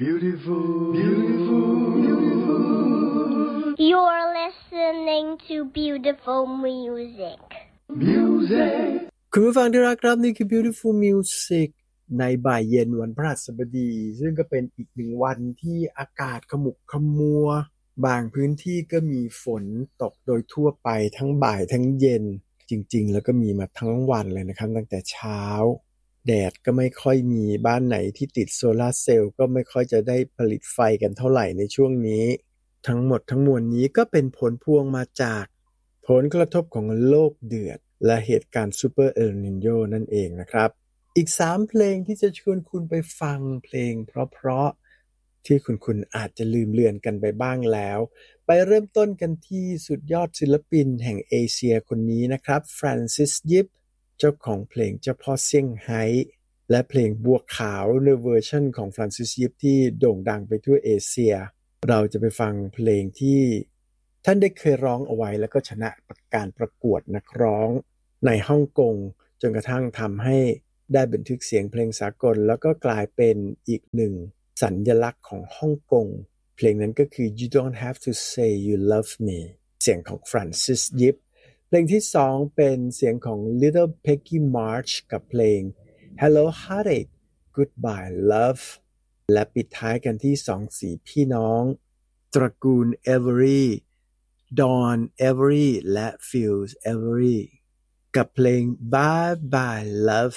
Beautiful, beautiful, beautiful. You're listening to beautiful music. Music. คุณผู้ฟังที่รักครับนี่คือ Beautiful Music ในบ่ายเย็นวันพฤหัสบดีซึ่งก็เป็นอีกหนึ่งวันที่อากาศขมุกขมัวบางพื้นที่ก็มีฝนตกโดยทั่วไปทั้งบ่ายทั้งเย็นจริงๆแล้วก็มีมาทั้งวันเลยนะครับตั้งแต่เช้าแดดก็ไม่ค่อยมีบ้านไหนที่ติดโซลาร์เซลล์ก็ไม่ค่อยจะได้ผลิตไฟกันเท่าไหร่ในช่วงนี้ทั้งหมดทั้งมวลนี้ก็เป็นผลพวงมาจากผลกระทบของโลกเดือดและเหตุการณ์ซูเปอร์เอลนิโญนั่นเองนะครับอีก3เพลงที่จะชวนคุณไปฟังเพลงเพราะๆที่คุณอาจจะลืมเลือนกันไปบ้างแล้วไปเริ่มต้นกันที่สุดยอดศิลปินแห่งเอเชียคนนี้นะครับฟรานซิสยิปเจ้าของเพลงเจ้าพ่อเซี่ยงไฮ้และเพลงบัวขาวในเวอร์ชันของฟรานซิสยิปที่โด่งดังไปทั่วเอเชียเราจะไปฟังเพลงที่ท่านได้เคยร้องเอาไว้แล้วก็ชนะการประกวดนักร้องในฮ่องกงจนกระทั่งทำให้ได้บันทึกเสียงเพลงสากลแล้วก็กลายเป็นอีกหนึ่งสัญลักษณ์ของฮ่องกงเพลงนั้นก็คือ You Don't Have to Say You Love Me เสียงของฟรานซิสยิปเพลงที่2เป็นเสียงของ Little Peggy March กับเพลง Hello Heartache Goodbye Love และปิดท้ายกันที่2 พี่น้องตระกูล Avery Dawn Avery และ Phil Avery กับเพลง Bye Bye Love